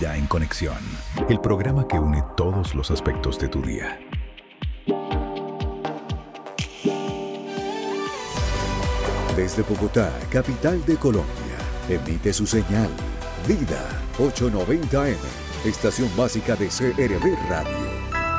Vida en Conexión, el programa que une todos los aspectos de tu día. Desde Bogotá, capital de Colombia, emite su señal Vida 890M, estación básica de CRB Radio.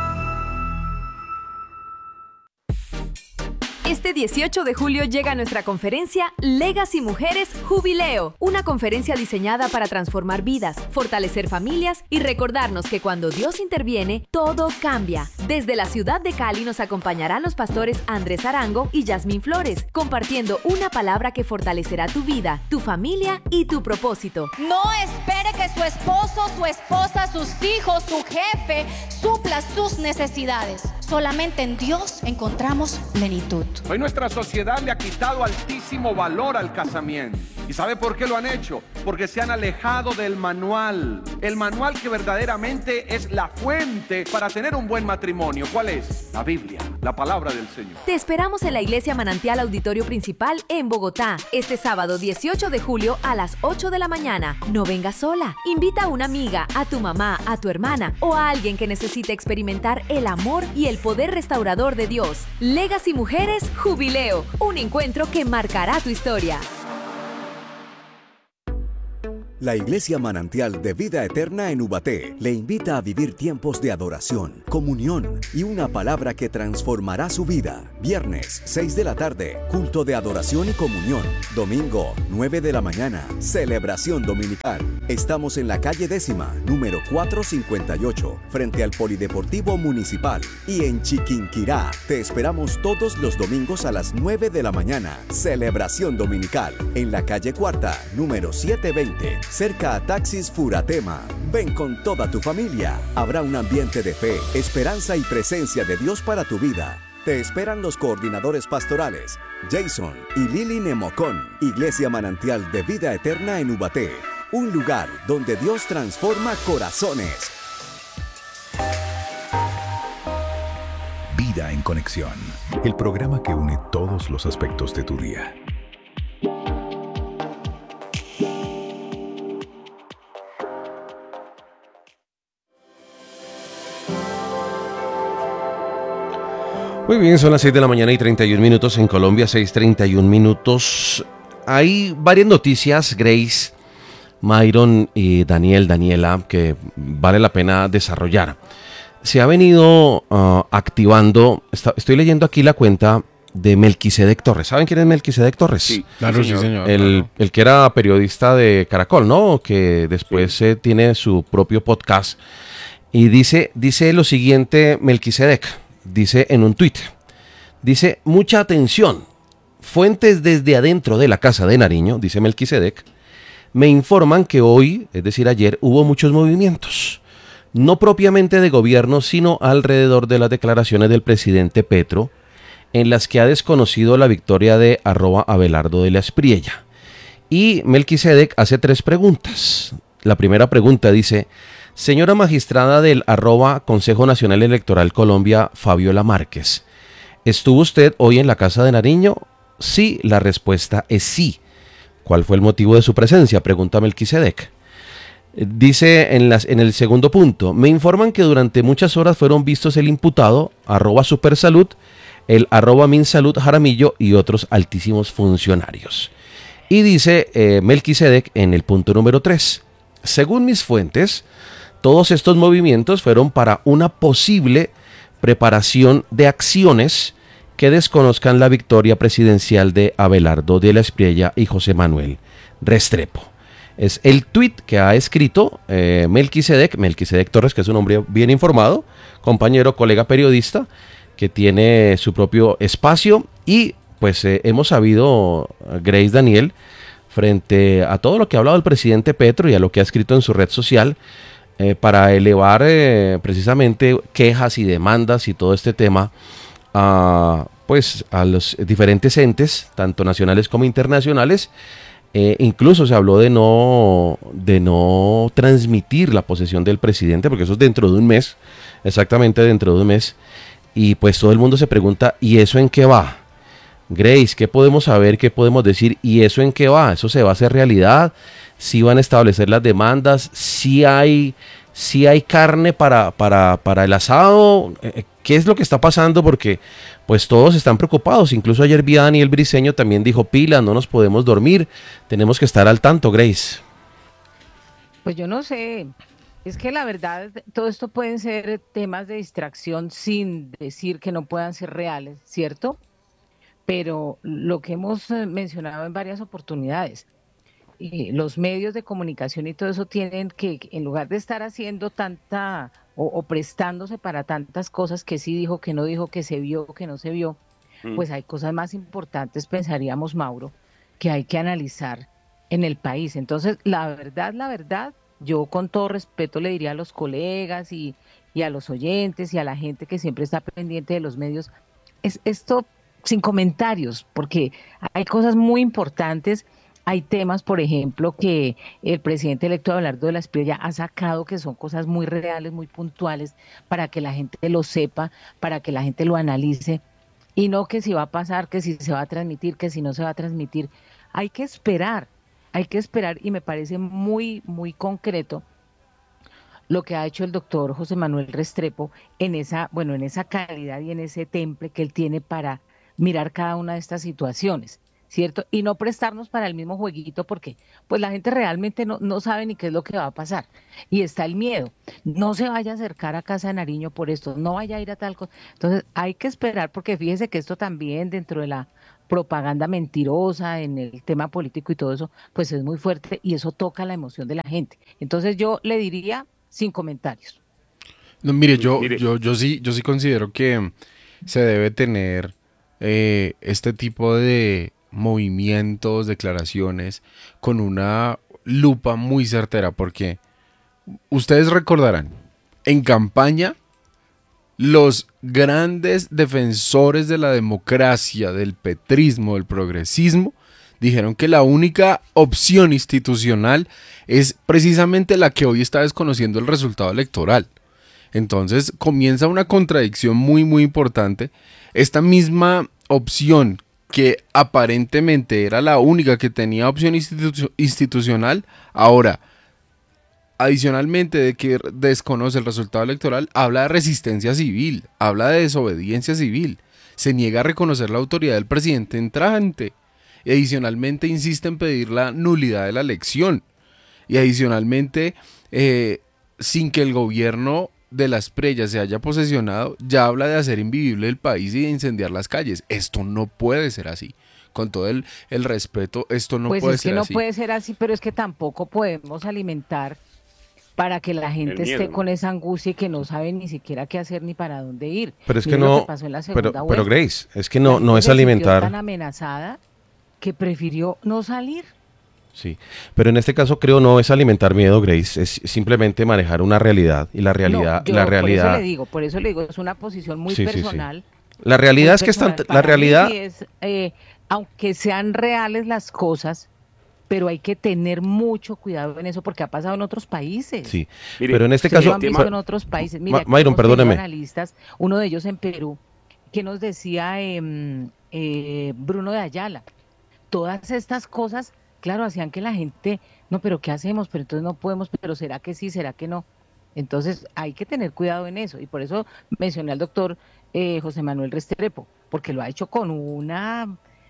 Este 18 de julio llega nuestra conferencia Legacy Mujeres Jubileo, una conferencia diseñada para transformar vidas, fortalecer familias y recordarnos que cuando Dios interviene, todo cambia. Desde la ciudad de Cali nos acompañarán los pastores Andrés Arango y Yasmín Flores, compartiendo una palabra que fortalecerá tu vida, tu familia y tu propósito. No espere que su esposo, su esposa, sus hijos, su jefe supla sus necesidades. Solamente en Dios encontramos plenitud. Hoy nuestra sociedad le ha quitado altísimo valor al casamiento. ¿Y sabe por qué lo han hecho? Porque se han alejado del manual. El manual que verdaderamente es la fuente para tener un buen matrimonio. ¿Cuál es? La Biblia, la palabra del Señor. Te esperamos en la Iglesia Manantial Auditorio Principal en Bogotá, este sábado 18 de julio a las 8 de la mañana. No vengas sola. Invita a una amiga, a tu mamá, a tu hermana o a alguien que necesite experimentar el amor y el poder restaurador de Dios. Legacy Mujeres Jubileo, un encuentro que marcará tu historia. La Iglesia Manantial de Vida Eterna en Ubaté le invita a vivir tiempos de adoración, comunión y una palabra que transformará su vida. Viernes, 6 de la tarde, culto de adoración y comunión. Domingo, 9 de la mañana, celebración dominical. Estamos en la calle 10ª, número 458, frente al Polideportivo Municipal. Y en Chiquinquirá, te esperamos todos los domingos a las 9 de la mañana. Celebración dominical, en la calle 4ª, número 720. Cerca a Taxis Furatema. Ven con toda tu familia. Habrá un ambiente de fe, esperanza y presencia de Dios para tu vida. Te esperan los coordinadores pastorales, Jason y Lili Nemocón. Iglesia Manantial de Vida Eterna en Ubaté. Un lugar donde Dios transforma corazones. Vida en Conexión, el programa que une todos los aspectos de tu día. Muy bien, son las 6 de la mañana y 31 minutos en Colombia, 6:31 minutos. Hay varias noticias, Grace, Myron y Daniela, que vale la pena desarrollar. Se ha venido activando, estoy leyendo aquí la cuenta de Melquisedec Torres. ¿Saben quién es Melquisedec Torres? Sí, claro, sí, señor. El que era periodista de Caracol, ¿no? Que después tiene su propio podcast. Y dice lo siguiente, Melquisedec. Dice en un tuit, dice: mucha atención, fuentes desde adentro de la casa de Nariño, dice Melquisedec, me informan que hoy, es decir ayer, hubo muchos movimientos, no propiamente de gobierno, sino alrededor de las declaraciones del presidente Petro, en las que ha desconocido la victoria de @Abelardo de la Espriella. Y Melquisedec hace 3 preguntas. La primera pregunta dice: señora magistrada del @Consejo Nacional Electoral Colombia, Fabiola Márquez, ¿estuvo usted hoy en la casa de Nariño? Sí, la respuesta es sí. ¿Cuál fue el motivo de su presencia?, pregunta Melquisedec. Dice en el segundo punto: me informan que durante muchas horas fueron vistos el imputado, @Supersalud, el @Minsalud Jaramillo y otros altísimos funcionarios. Y dice Melquisedec en el punto número 3, según mis fuentes, todos estos movimientos fueron para una posible preparación de acciones que desconozcan la victoria presidencial de Abelardo de la Espriella y José Manuel Restrepo. Es el tuit que ha escrito Melquisedec Torres, que es un hombre bien informado, compañero, colega periodista, que tiene su propio espacio. Y pues hemos sabido, Grace, Daniel, frente a todo lo que ha hablado el presidente Petro y a lo que ha escrito en su red social, para elevar precisamente quejas y demandas y todo este tema a los diferentes entes, tanto nacionales como internacionales. Incluso se habló de no transmitir la posesión del presidente, porque eso es dentro de un mes, exactamente dentro de un mes. Y pues todo el mundo se pregunta, ¿y eso en qué va? Grace, ¿qué podemos saber? ¿Qué podemos decir? ¿Y eso en qué va? ¿Eso se va a hacer realidad? sí van a establecer las demandas, sí hay carne para el asado. ¿Qué es lo que está pasando? Porque pues todos están preocupados. Incluso ayer vi a Daniel Briceño, también dijo, pila, no nos podemos dormir, tenemos que estar al tanto, Grace. Pues yo no sé, es que la verdad, todo esto pueden ser temas de distracción sin decir que no puedan ser reales, ¿cierto? Pero lo que hemos mencionado en varias oportunidades, los medios de comunicación y todo eso tienen que, en lugar de estar haciendo tanta o prestándose para tantas cosas que sí dijo, que no dijo, que se vio, que no se vio, pues hay cosas más importantes, pensaríamos, Mauro, que hay que analizar en el país. Entonces, la verdad, yo con todo respeto le diría a los colegas y a los oyentes y a la gente que siempre está pendiente de los medios, es esto sin comentarios, porque hay cosas muy importantes. Hay temas, por ejemplo, que el presidente electo Abelardo de la Espriella ha sacado, que son cosas muy reales, muy puntuales, para que la gente lo sepa, para que la gente lo analice, y no que si va a pasar, que si se va a transmitir, que si no se va a transmitir. Hay que esperar, y me parece muy, muy concreto lo que ha hecho el doctor José Manuel Restrepo en esa calidad y en ese temple que él tiene para mirar cada una de estas situaciones, ¿cierto? Y no prestarnos para el mismo jueguito, porque pues la gente realmente no sabe ni qué es lo que va a pasar. Y está el miedo. No se vaya a acercar a Casa de Nariño por esto, no vaya a ir a tal cosa. Entonces hay que esperar, porque fíjese que esto también, dentro de la propaganda mentirosa, en el tema político y todo eso, pues es muy fuerte y eso toca la emoción de la gente. Entonces yo le diría sin comentarios. No, mire, yo sí considero que se debe tener este tipo de movimientos, declaraciones, con una lupa muy certera, porque ustedes recordarán, en campaña, los grandes defensores de la democracia, del petrismo, del progresismo, dijeron que la única opción institucional es precisamente la que hoy está desconociendo el resultado electoral. Entonces comienza una contradicción muy, muy importante. Esta misma opción, que aparentemente era la única que tenía opción institucional, ahora, adicionalmente de que desconoce el resultado electoral, habla de resistencia civil, habla de desobediencia civil, se niega a reconocer la autoridad del presidente entrante, y adicionalmente insiste en pedir la nulidad de la elección, y adicionalmente, sin que el gobierno de la Espriella se haya posesionado, ya habla de hacer invivible el país y de incendiar las calles. Esto no puede ser así. Con todo el respeto, esto no puede ser así. Pues es que no puede ser así, pero es que tampoco podemos alimentar para que la gente esté con esa angustia y que no sabe ni siquiera qué hacer ni para dónde ir. Pero es que no, pero Grace, es que no es alimentar. Tan amenazada que prefirió no salir. Sí, pero en este caso creo no es alimentar miedo, Grace, es simplemente manejar una realidad, y la realidad, Por eso le digo, es una posición muy personal. Sí. La realidad es que la realidad es, aunque sean reales las cosas, pero hay que tener mucho cuidado en eso, porque ha pasado en otros países. Sí, mire, pero en este caso, lo han visto en otros países. Mira, Myron, perdóneme. Analistas, uno de ellos en Perú, que nos decía Bruno de Ayala, todas estas cosas, claro, hacían que la gente, no, pero ¿qué hacemos? Pero entonces no podemos, pero ¿será que sí? ¿Será que no? Entonces hay que tener cuidado en eso, y por eso mencioné al doctor José Manuel Restrepo, porque lo ha hecho con una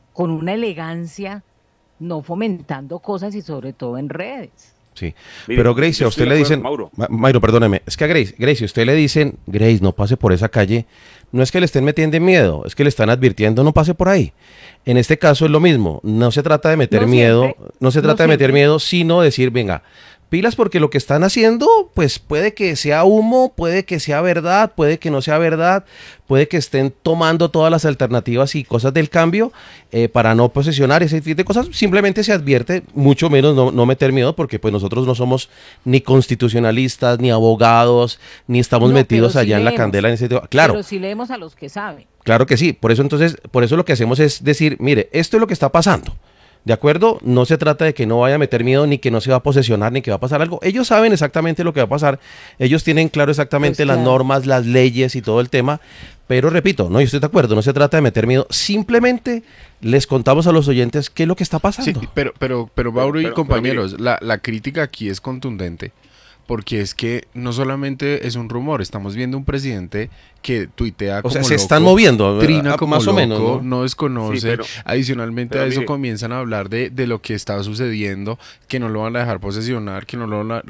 elegancia, no fomentando cosas y sobre todo en redes. Sí, mire, pero Grace, a usted le dicen, Mayro, perdóneme, es que a Grace, a usted le dicen, Grace, no pase por esa calle, no es que le estén metiendo miedo, es que le están advirtiendo, no pase por ahí. En este caso es lo mismo, no se trata de meter miedo, meter miedo, sino decir, venga, pilas, porque lo que están haciendo, pues puede que sea humo, puede que sea verdad, puede que no sea verdad, puede que estén tomando todas las alternativas y cosas del cambio para no posesionar ese tipo de cosas. Simplemente se advierte, mucho menos no meter miedo, porque pues nosotros no somos ni constitucionalistas, ni abogados, ni estamos metidos allá en la candela en ese tema. Claro. Pero sí leemos a los que saben. Claro que sí, por eso lo que hacemos es decir, mire, esto es lo que está pasando. ¿De acuerdo? No se trata de que no vaya a meter miedo, ni que no se va a posesionar, ni que va a pasar algo. Ellos saben exactamente lo que va a pasar. Ellos tienen claro exactamente las normas, las leyes y todo el tema. Pero repito, no, yo estoy de acuerdo, no se trata de meter miedo, simplemente les contamos a los oyentes qué es lo que está pasando. Sí, pero Mauro y compañeros, la crítica aquí es contundente, porque es que no solamente es un rumor, estamos viendo un presidente que tuitea como o sea, se loco, están moviendo, trina como más loco, o menos, no desconoce. Sí, pero Adicionalmente a eso mire, comienzan a hablar de lo que está sucediendo, que no lo van a dejar posesionar, que no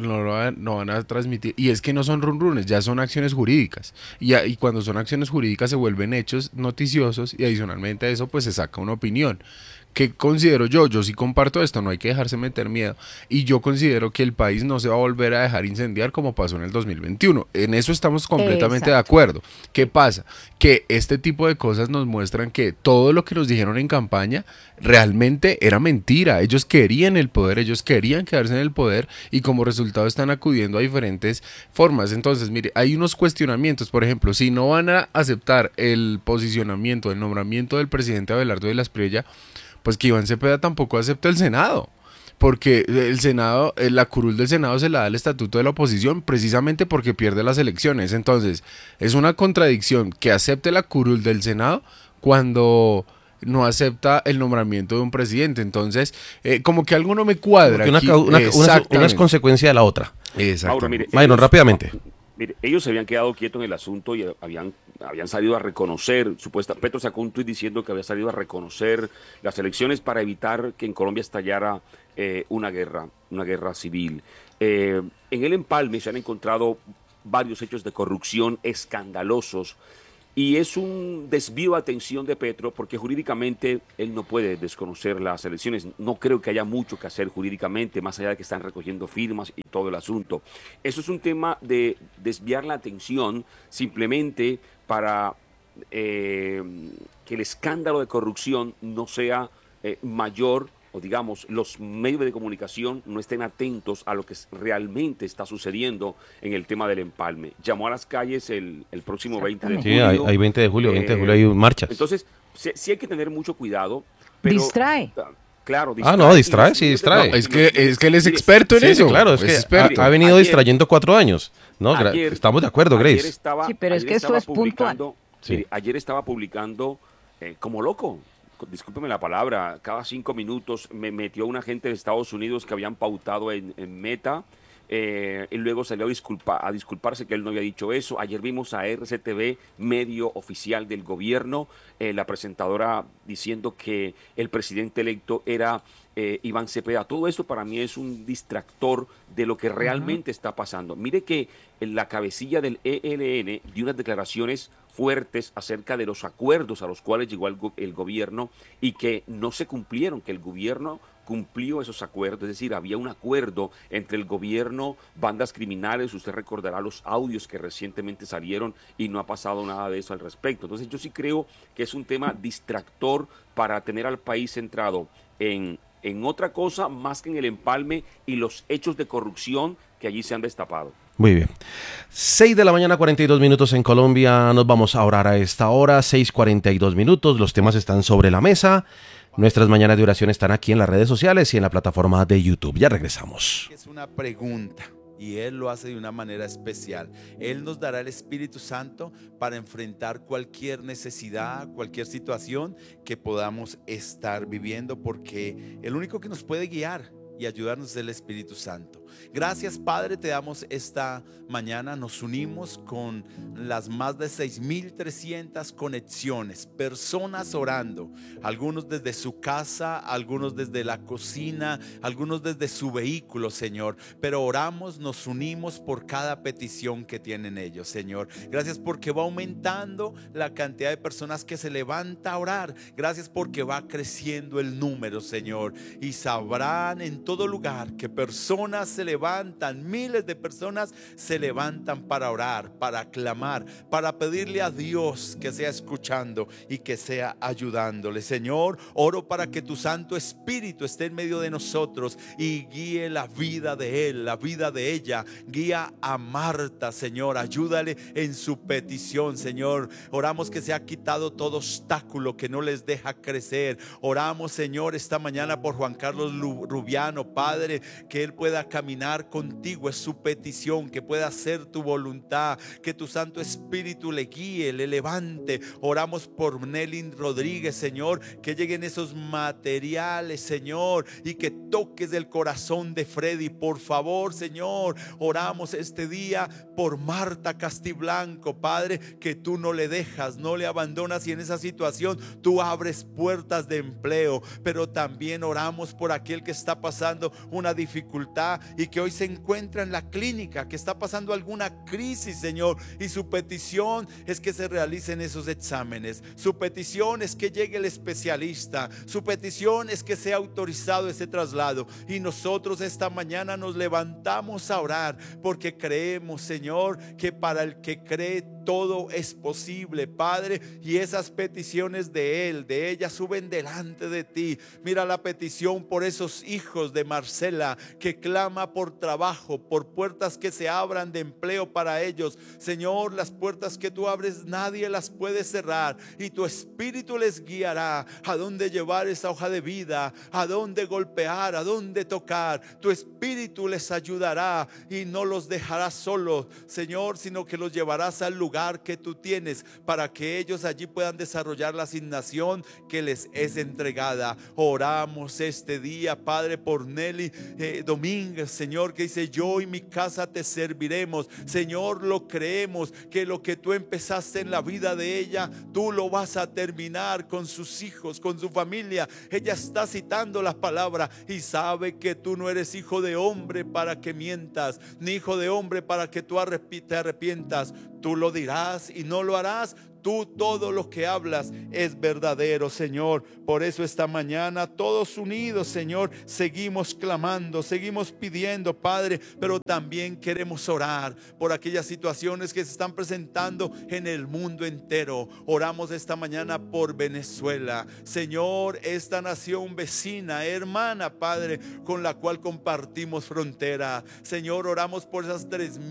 van a transmitir. Y es que no son runrunes, ya son acciones jurídicas. Y cuando son acciones jurídicas se vuelven hechos noticiosos y adicionalmente a eso pues se saca una opinión. ¿Qué considero yo? Yo sí comparto esto, no hay que dejarse meter miedo. Y yo considero que el país no se va a volver a dejar incendiar como pasó en el 2021. En eso estamos completamente de acuerdo. ¿Qué pasa? Que este tipo de cosas nos muestran que todo lo que nos dijeron en campaña realmente era mentira. Ellos querían el poder, ellos querían quedarse en el poder y como resultado están acudiendo a diferentes formas. Entonces, mire, hay unos cuestionamientos. Por ejemplo, si no van a aceptar el posicionamiento, el nombramiento del presidente Abelardo de la Espriella, pues que Iván Cepeda tampoco acepta el Senado, porque el Senado, la curul del Senado se la da el estatuto de la oposición precisamente porque pierde las elecciones. Entonces, es una contradicción que acepte la curul del Senado cuando no acepta el nombramiento de un presidente. Entonces, como que algo no me cuadra. Una es consecuencia de la otra. Mauro, mire, Byron, rápidamente. Mire, ellos se habían quedado quietos en el asunto y habían salido a reconocer, Petro sacó un tuit diciendo que había salido a reconocer las elecciones para evitar que en Colombia estallara una guerra civil. En el empalme se han encontrado varios hechos de corrupción escandalosos y es un desvío de atención de Petro porque jurídicamente él no puede desconocer las elecciones. No creo que haya mucho que hacer jurídicamente, más allá de que están recogiendo firmas y todo el asunto. Eso es un tema de desviar la atención simplemente para que el escándalo de corrupción no sea mayor o digamos los medios de comunicación no estén atentos a lo que realmente está sucediendo en el tema del empalme. Llamó a las calles el próximo 20 de julio. Sí, hay 20 de julio, 20 de julio hay marchas. Entonces, sí hay que tener mucho cuidado. Pero, distrae. Claro, distrae. No, distrae, sí distrae. No, es que él es experto en eso. Sí, claro, es que ha venido distrayendo 4 años. No, estamos de acuerdo, Grace. Sí, pero es que esto es puntual. Sí. Ayer estaba publicando como loco. Discúlpeme la palabra, cada 5 minutos me metió un agente de Estados Unidos que habían pautado en Meta y luego salió a disculparse que él no había dicho eso. Ayer vimos a RCTV, medio oficial del gobierno, la presentadora diciendo que el presidente electo era Iván Cepeda. Todo esto para mí es un distractor de lo que realmente está pasando. Mire que la cabecilla del ELN dio unas declaraciones fuertes acerca de los acuerdos a los cuales llegó el gobierno y que no se cumplieron, que el gobierno cumplió esos acuerdos, es decir, había un acuerdo entre el gobierno, bandas criminales, usted recordará los audios que recientemente salieron y no ha pasado nada de eso al respecto. Entonces yo sí creo que es un tema distractor para tener al país centrado en otra cosa más que en el empalme y los hechos de corrupción que allí se han destapado. Muy bien. 6 de la mañana, 42 minutos en Colombia. Nos vamos a orar a esta hora, 6:42 minutos. Los temas están sobre la mesa. Nuestras mañanas de oración están aquí en las redes sociales y en la plataforma de YouTube. Ya regresamos. Es una pregunta y Él lo hace de una manera especial. Él nos dará el Espíritu Santo para enfrentar cualquier necesidad, cualquier situación que podamos estar viviendo, porque el único que nos puede guiar y ayudarnos es el Espíritu Santo. Gracias, Padre, te damos esta mañana. Nos unimos con las más de 6,300 conexiones, personas orando, algunos desde su casa, algunos desde la cocina, algunos desde su vehículo, Señor, pero oramos, nos unimos por cada petición que tienen ellos, Señor. Gracias porque va aumentando la cantidad de personas que se levanta a orar. Gracias porque va creciendo el número, Señor, y sabrán en todo lugar que personas se levantan, miles de personas se levantan para orar, para clamar, para pedirle a Dios que sea escuchando y que sea ayudándole. Señor, oro para que tu Santo Espíritu esté en medio de nosotros y guíe la vida de él, la vida de ella. Guía a Marta, Señor, ayúdale en su petición, Señor. Oramos que se ha quitado todo obstáculo que no les deja crecer. Oramos, Señor, esta mañana por Juan Carlos Rubiano, Padre, que él pueda caminar caminar contigo, es su petición, que pueda hacer tu voluntad, que tu Santo Espíritu le guíe, le levante. Oramos por Nelly Rodríguez, Señor, que lleguen esos materiales, Señor, y que toques el corazón de Freddy, por favor, Señor. Oramos este día por Marta Castiblanco, Padre, que tú no le dejas, no le abandonas, y en esa situación tú abres puertas de empleo. Pero también oramos por aquel que está pasando una dificultad y que hoy se encuentra en la clínica, que está pasando alguna crisis, Señor, y su petición es que se realicen esos exámenes, su petición es que llegue el especialista, su petición es que sea autorizado ese traslado. Y nosotros esta mañana nos levantamos a orar porque creemos, Señor, que para el que cree todo es posible, Padre, y esas peticiones de él, de ella, suben delante de ti. Mira la petición por esos hijos de Marcela, que clama por trabajo, por puertas que se abran de empleo para ellos. Señor, las puertas que tú abres nadie las puede cerrar, y tu Espíritu les guiará a dónde llevar esa hoja de vida, a dónde golpear, a dónde tocar. Tu Espíritu les ayudará y no los dejarás solos, Señor, sino que los llevarás al lugar que tú tienes para que ellos allí puedan desarrollar la asignación que les es entregada. Oramos este día, Padre, por Nelly Domínguez, Señor, que dice: yo y mi casa te serviremos. Señor, lo creemos, que lo que tú empezaste en la vida de ella, tú lo vas a terminar con sus hijos, con su familia. Ella está citando la palabra y sabe que tú no eres hijo de hombre para que mientas, ni hijo de hombre para que tú te arrepientas. Tú lo dirás y no lo harás. Tú todo lo que hablas es verdadero, Señor. Por eso esta mañana todos unidos, Señor, seguimos clamando, seguimos pidiendo, Padre, pero también queremos orar por aquellas situaciones que se están presentando en el mundo entero. Oramos esta mañana por Venezuela, Señor, esta nación vecina, hermana, Padre, con la cual compartimos frontera. Señor, oramos por esas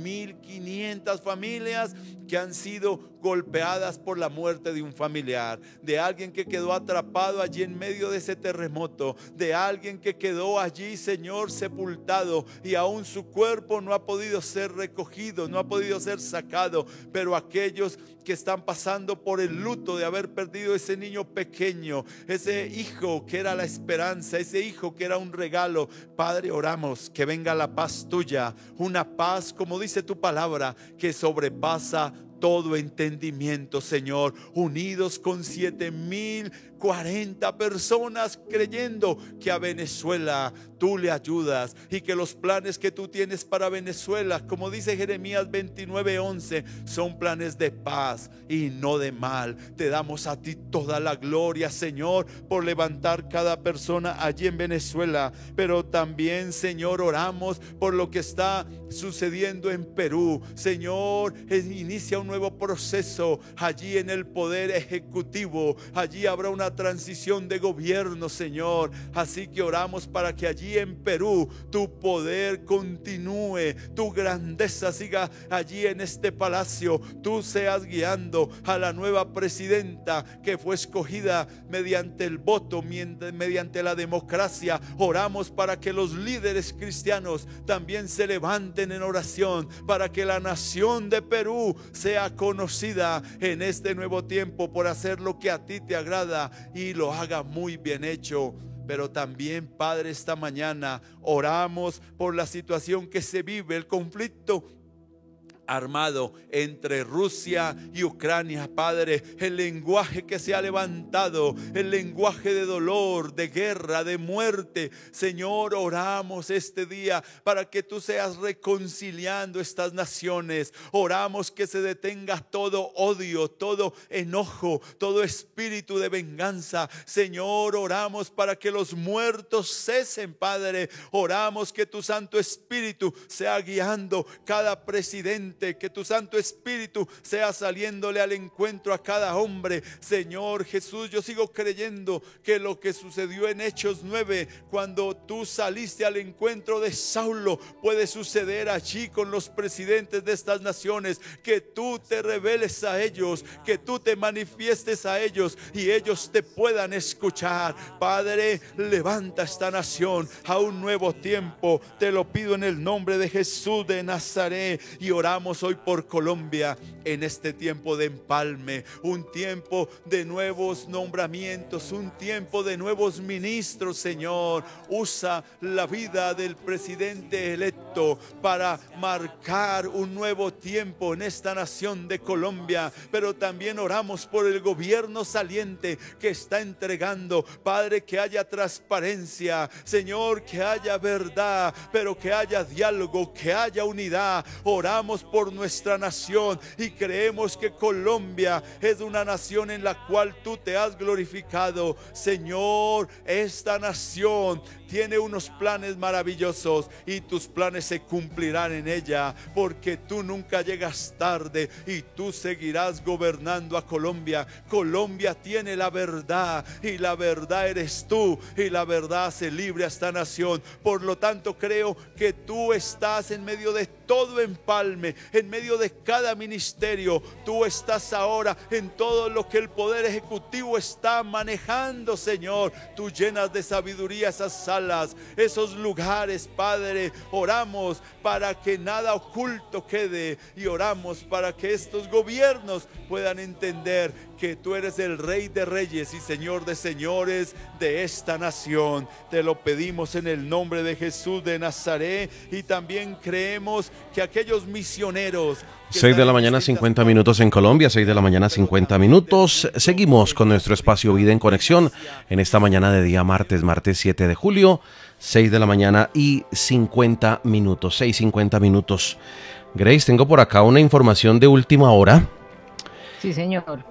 3.500 familias que han sido golpeadas por la muerte de un familiar, de alguien que quedó atrapado allí en medio de ese terremoto, de alguien que quedó allí, Señor, sepultado, y aún su cuerpo no ha podido ser recogido, no ha podido ser sacado. Pero aquellos que están pasando por el luto de haber perdido ese niño pequeño, ese hijo que era la esperanza, ese hijo que era un regalo, Padre, oramos que venga la paz tuya, una paz, como dice tu palabra, que sobrepasa todo entendimiento, Señor. Unidos con 7.040 personas creyendo que a Venezuela tú le ayudas, y que los planes que tú tienes para Venezuela, como dice Jeremías 29:11, son planes de paz y no de mal. Te damos a ti toda la gloria, Señor, por levantar cada persona allí en Venezuela. Pero también, Señor, oramos por lo que está sucediendo en Perú. Señor, inicia un nuevo proceso allí en el poder ejecutivo. Allí habrá una transición de gobierno, Señor. Así que oramos para que allí en Perú tu poder continúe, tu grandeza siga allí en este palacio. Tú seas guiando a la nueva presidenta que fue escogida mediante el voto, mediante la democracia. Oramos para que los líderes cristianos también se levanten en oración, para que la nación de Perú sea conocida en este nuevo tiempo por hacer lo que a ti te agrada y lo haga muy bien hecho. Pero también, Padre, esta mañana oramos por la situación que se vive, el conflicto armado entre Rusia y Ucrania, Padre, el lenguaje que se ha levantado, el lenguaje de dolor, de guerra, de muerte. Señor, oramos este día para que tú seas reconciliando estas naciones. Oramos que se detenga todo odio, todo enojo, todo espíritu de venganza. Señor, oramos para que los muertos cesen, Padre. Oramos que tu Santo Espíritu sea guiando cada presidente presidente, que tu Santo Espíritu sea saliéndole al encuentro a cada hombre. Señor Jesús, yo sigo creyendo que lo que sucedió en Hechos 9, cuando tú saliste al encuentro de Saulo, puede suceder allí con los presidentes de estas naciones, que tú te reveles a ellos, que tú te manifiestes a ellos y ellos te puedan escuchar. Padre, levanta esta nación a un nuevo tiempo, te lo pido en el nombre de Jesús de Nazaret. Y oramos hoy por Colombia en este tiempo de empalme, un tiempo de nuevos nombramientos, un tiempo de nuevos ministros. Señor, usa la vida del presidente electo para marcar un nuevo tiempo en esta nación de Colombia, pero también oramos por el gobierno saliente que está entregando. Padre, que haya transparencia, Señor, que haya verdad, pero que haya diálogo, que haya unidad. Oramos por nuestra nación y creemos que Colombia es una nación en la cual tú te has glorificado. Señor, esta nación tiene unos planes maravillosos y tus planes se cumplirán en ella, porque tú nunca llegas tarde y tú seguirás gobernando a Colombia. Colombia tiene la verdad y la verdad eres tú, y la verdad hace libre a esta nación. Por lo tanto, creo que tú estás en medio de todo empalme, en medio de cada ministerio. Tú estás ahora en todo lo que el Poder Ejecutivo está manejando, Señor. Tú llenas de sabiduría esas salas, esos lugares, Padre. Oramos para que nada oculto quede y oramos para que estos gobiernos puedan entender que tú eres el Rey de Reyes y Señor de Señores de esta nación. Te lo pedimos en el nombre de Jesús de Nazaret, y también creemos que aquellos misioneros 6 de la mañana, 50 minutos en Colombia, 6 de la mañana, 50 minutos. Seguimos con nuestro espacio Vida en Conexión en esta mañana de día martes 7 de julio, 6 de la mañana y 50 minutos, 6:50 minutos. Grace, tengo por acá una información de última hora. Sí, señor.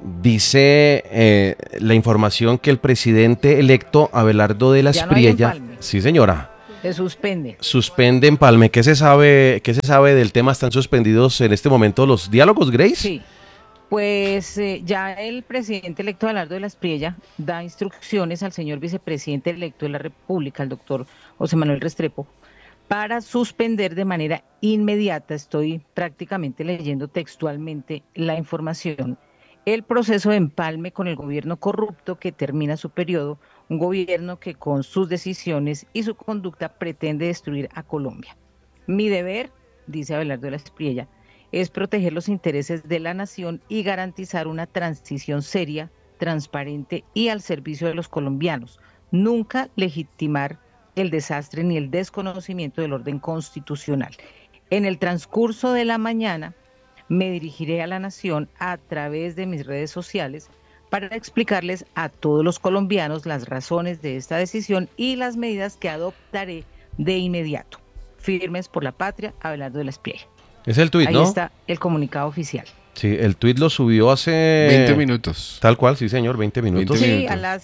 Dice la información que el presidente electo Abelardo de la Espriella, sí señora, se suspende. Suspende empalme. ¿Qué se sabe del tema? ¿Están suspendidos en este momento los diálogos, Grace? Sí, pues ya el presidente electo Abelardo de la Espriella da instrucciones al señor vicepresidente electo de la República, el doctor José Manuel Restrepo, para suspender de manera inmediata, estoy prácticamente leyendo textualmente la información, el proceso de empalme con el gobierno corrupto que termina su periodo, un gobierno que con sus decisiones y su conducta pretende destruir a Colombia. Mi deber, dice Abelardo de la Espriella, es proteger los intereses de la nación y garantizar una transición seria, transparente y al servicio de los colombianos, nunca legitimar el desastre ni el desconocimiento del orden constitucional. En el transcurso de la mañana me dirigiré a la nación a través de mis redes sociales para explicarles a todos los colombianos las razones de esta decisión y las medidas que adoptaré de inmediato. Firmes por la patria, Abelardo de la Espriella. Es el tuit, ¿no? Ahí está el comunicado oficial. Sí, el tuit lo subió hace 20 minutos. Tal cual, sí señor, 20 minutos. Sí, a las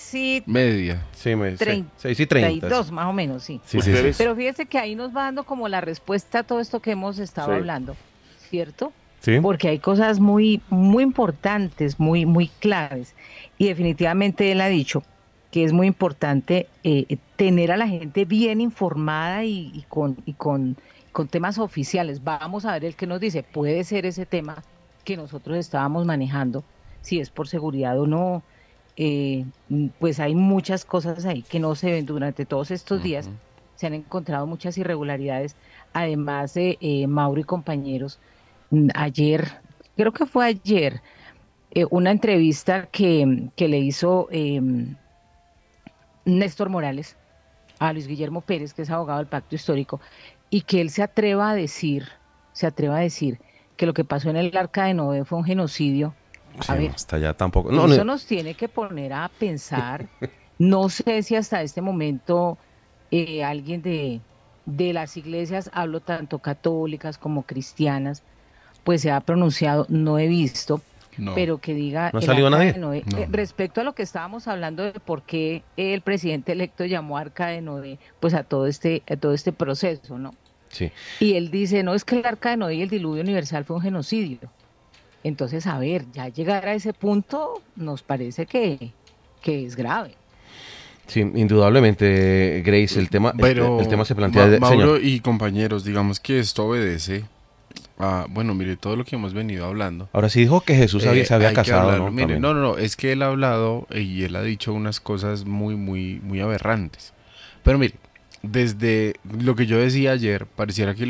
6:30. Sí, 6:30. 32 más o menos, sí. Sí. Pero fíjese que ahí nos va dando como la respuesta a todo esto que hemos estado hablando, ¿cierto? Sí. Porque hay cosas muy, muy importantes, muy, muy claves. Y definitivamente él ha dicho que es muy importante tener a la gente bien informada y con temas oficiales. Vamos a ver el que nos dice, puede ser ese tema que nosotros estábamos manejando, si es por seguridad o no. Pues hay muchas cosas ahí que no se ven durante todos estos días. Se han encontrado muchas irregularidades. Además, Mauro y compañeros, ayer, creo que fue ayer, una entrevista que le hizo Néstor Morales a Luis Guillermo Pérez, que es abogado del Pacto Histórico, y que él se atreva a decir que lo que pasó en el Arca de Noé fue un genocidio. Sí, a ver, hasta allá tampoco. Eso nos tiene que poner a pensar. No sé si hasta este momento alguien de las iglesias, hablo tanto católicas como cristianas, pues se ha pronunciado, no he visto, pero que diga no ha salido nadie. Noé, respecto a lo que estábamos hablando de por qué el presidente electo llamó Arca de Noé, pues a todo este proceso, ¿no? Sí. Y él dice, no, es que el arca de Noé y el diluvio universal fue un genocidio. Entonces, a ver, ya llegar a ese punto nos parece que es grave. Sí, indudablemente, Grace, Pero, el tema se plantea, Mauro señor. y compañeros, digamos que esto obedece a, bueno, mire, todo lo que hemos venido hablando. Ahora sí dijo que Jesús se había hay que casado, hablarlo. ¿no? Mire, También. no, es que él ha hablado y él ha dicho unas cosas muy aberrantes. Pero mire, desde lo que yo decía ayer, pareciera que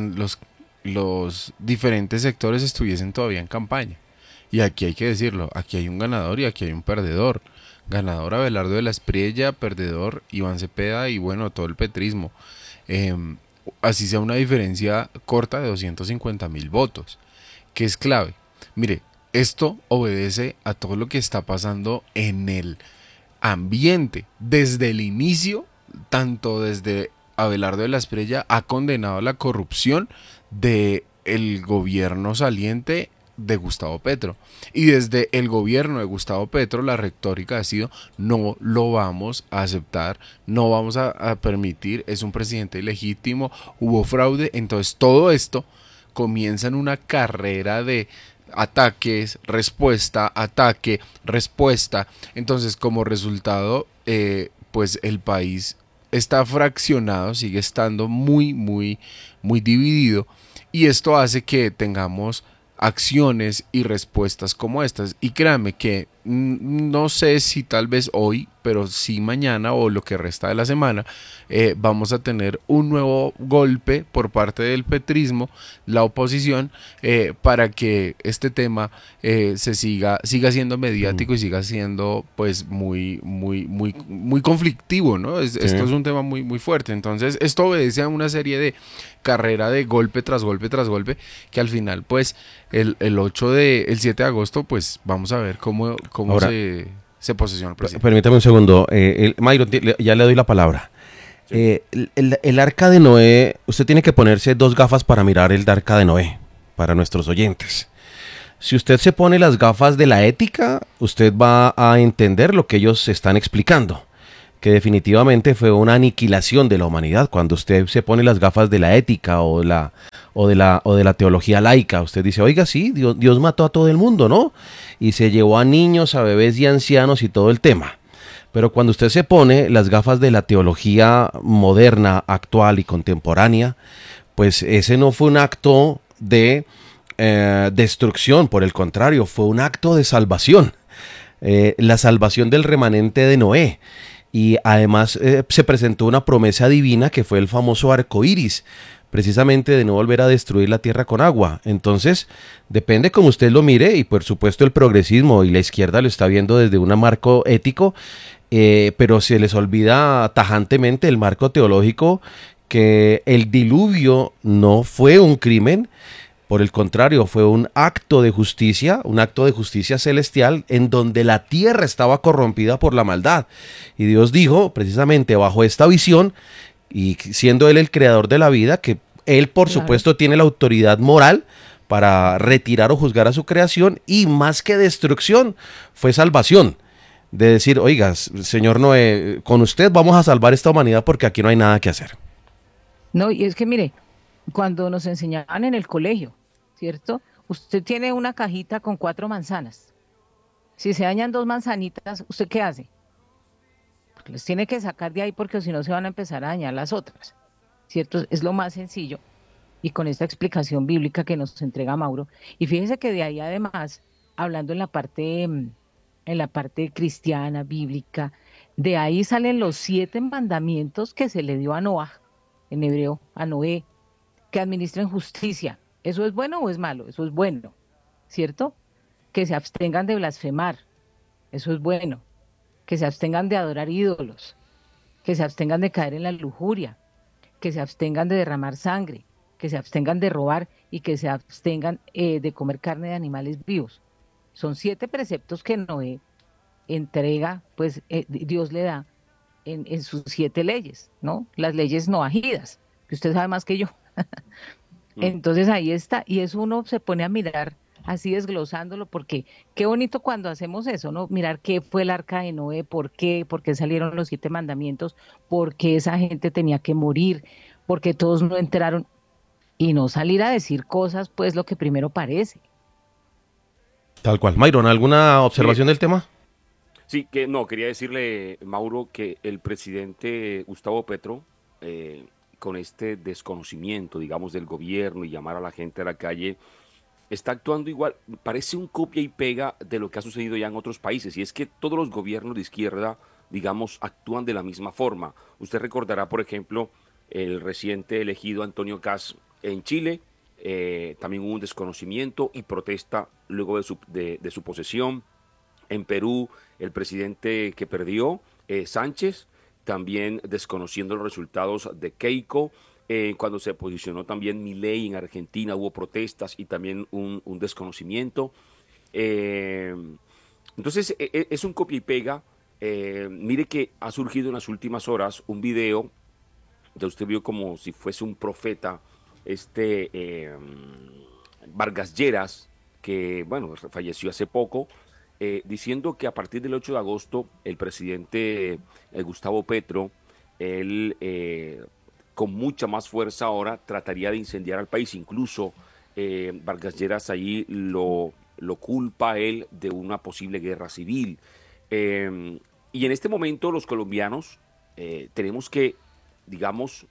los diferentes sectores estuviesen todavía en campaña. Y aquí hay que decirlo, aquí hay un ganador y aquí hay un perdedor. Ganador Abelardo de la Espriella, perdedor Iván Cepeda y bueno, todo el petrismo. Así sea una diferencia corta de 250.000 votos, que es clave. Mire, esto obedece a todo lo que está pasando en el ambiente. Desde el inicio, tanto desde Abelardo de la Espriella ha condenado la corrupción del gobierno saliente de Gustavo Petro. Y desde el gobierno de Gustavo Petro la retórica ha sido: no lo vamos a aceptar, no vamos a permitir, es un presidente ilegítimo, hubo fraude. Entonces todo esto comienza en una carrera de ataques, respuesta, ataque, respuesta. Entonces, como resultado, pues el país está fraccionado, sigue estando muy dividido, y esto hace que tengamos acciones y respuestas como estas. Y créanme que no sé si tal vez hoy, pero sí mañana o lo que resta de la semana, vamos a tener un nuevo golpe por parte del petrismo, la oposición, para que este tema se siga siendo mediático y siga siendo pues muy conflictivo, ¿no? Esto es un tema muy fuerte. Entonces esto obedece a una serie de carrera de golpe tras golpe tras golpe, que al final pues el 7 de agosto pues vamos a ver cómo Ahora, se posiciona el presidente. Permítame un segundo. Mayro, ya le doy la palabra. Sí. El arca de Noé, usted tiene que ponerse 2 gafas para mirar el arca de Noé, para nuestros oyentes. Si usted se pone las gafas de la ética, usted va a entender lo que ellos están explicando, que definitivamente fue una aniquilación de la humanidad. Cuando usted se pone las gafas de la ética o de la teología laica, usted dice, oiga, sí, Dios mató a todo el mundo, ¿no? Y se llevó a niños, a bebés y ancianos y todo el tema. Pero cuando usted se pone las gafas de la teología moderna, actual y contemporánea, pues ese no fue un acto de destrucción, por el contrario, fue un acto de salvación. La salvación del remanente de Noé. Y además se presentó una promesa divina que fue el famoso arco iris, precisamente de no volver a destruir la tierra con agua. Entonces, depende como usted lo mire, y por supuesto el progresismo y la izquierda lo está viendo desde un marco ético, pero se les olvida tajantemente el marco teológico, que el diluvio no fue un crimen. Por el contrario, fue un acto de justicia celestial, en donde la tierra estaba corrompida por la maldad. Y Dios dijo, precisamente bajo esta visión, y siendo Él el creador de la vida, que Él por supuesto tiene la autoridad moral para retirar o juzgar a su creación, y más que destrucción, fue salvación. De decir, oiga, señor Noé, con usted vamos a salvar esta humanidad porque aquí no hay nada que hacer. No, y es que mire, cuando nos enseñaban en el colegio, ¿cierto? Usted tiene una cajita con 4 manzanas. Si se dañan 2 manzanitas, ¿usted qué hace? Pues les tiene que sacar de ahí, porque si no se van a empezar a dañar las otras, ¿cierto? Es lo más sencillo, y con esta explicación bíblica que nos entrega Mauro. Y fíjese que de ahí además, hablando en la parte cristiana, bíblica, de ahí salen los 7 mandamientos que se le dio a Noah, en hebreo, a Noé, que administren justicia. ¿Eso es bueno o es malo? Eso es bueno, ¿cierto? Que se abstengan de blasfemar. Eso es bueno. Que se abstengan de adorar ídolos. Que se abstengan de caer en la lujuria. Que se abstengan de derramar sangre. Que se abstengan de robar, y que se abstengan de comer carne de animales vivos. Son 7 preceptos que Noé entrega, pues Dios le da en sus 7 leyes, ¿no? Las leyes noajidas, que usted sabe más que yo. Entonces ahí está, y eso uno se pone a mirar así desglosándolo, porque qué bonito cuando hacemos eso, ¿no? Mirar qué fue el arca de Noé, por qué salieron los 7 mandamientos, por qué esa gente tenía que morir, porque todos no entraron, y no salir a decir cosas, pues lo que primero parece. Tal cual. Myron, ¿alguna observación del tema? Sí, que no, quería decirle, Mauro, que el presidente Gustavo Petro, con este desconocimiento, digamos, del gobierno y llamar a la gente a la calle, está actuando igual, parece un copia y pega de lo que ha sucedido ya en otros países, y es que todos los gobiernos de izquierda, digamos, actúan de la misma forma. Usted recordará, por ejemplo, el reciente elegido Antonio Kast en Chile, también hubo un desconocimiento y protesta luego de su posesión. En Perú, el presidente que perdió, Sánchez, también desconociendo los resultados de Keiko. Cuando se posicionó también Milei en Argentina, hubo protestas y también un desconocimiento. Entonces, es un copia y pega. Mire que ha surgido en las últimas horas un video, ya usted vio como si fuese un profeta, Vargas Lleras, que, bueno, falleció hace poco, diciendo que a partir del 8 de agosto el presidente Gustavo Petro, él con mucha más fuerza ahora trataría de incendiar al país. Incluso Vargas Lleras ahí lo culpa a él de una posible guerra civil. Y en este momento los colombianos tenemos que, digamos,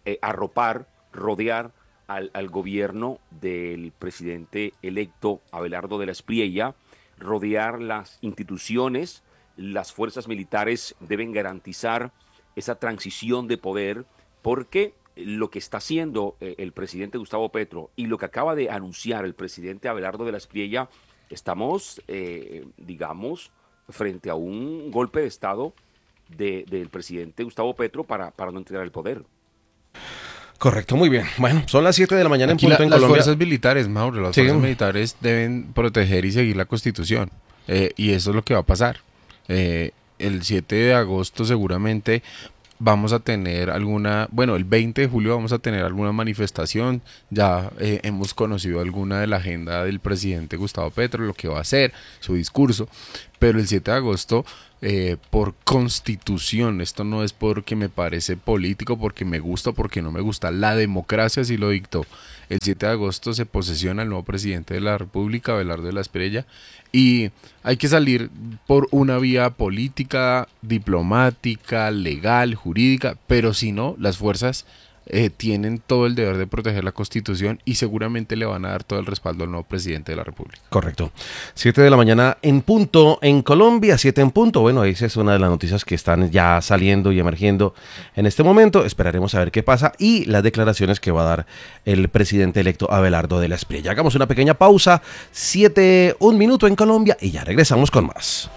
rodear al gobierno del presidente electo Abelardo de la Espriella, rodear las instituciones. Las fuerzas militares deben garantizar esa transición de poder, porque lo que está haciendo el presidente Gustavo Petro y lo que acaba de anunciar el presidente Abelardo de la Espriella, estamos, digamos, frente a un golpe de Estado del presidente Gustavo Petro para no entregar el poder. Correcto, muy bien. Bueno, son las 7 de la mañana Aquí en punto en las Colombia. fuerzas militares, Mauro, las fuerzas militares deben proteger y seguir la Constitución. Y eso es lo que va a pasar. El 7 de agosto seguramente vamos a tener el 20 de julio vamos a tener alguna manifestación. Ya hemos conocido alguna de la agenda del presidente Gustavo Petro, lo que va a hacer, su discurso. Pero el 7 de agosto, por constitución, esto no es porque me parece político, porque me gusta, porque no me gusta, la democracia sí lo dictó. El 7 de agosto se posesiona el nuevo presidente de la República, Abelardo de la Espriella, y hay que salir por una vía política, diplomática, legal, jurídica, pero si no, las fuerzas tienen todo el deber de proteger la Constitución y seguramente le van a dar todo el respaldo al nuevo presidente de la República. Correcto. 7 de la mañana en punto en Colombia, 7 en punto. Bueno, esa es una de las noticias que están ya saliendo y emergiendo en este momento. Esperaremos a ver qué pasa y las declaraciones que va a dar el presidente electo Abelardo de la Espriella. Hagamos una pequeña pausa, 1 minuto en Colombia y ya regresamos con más.